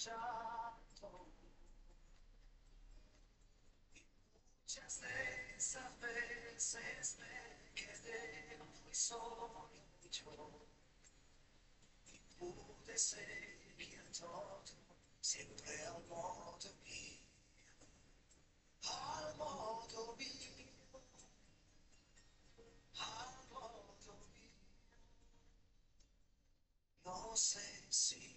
escuchado y muchas de esas veces me quedé muy solo yo y pude seguir todo siempre al modo mío, al modo mío. No sé si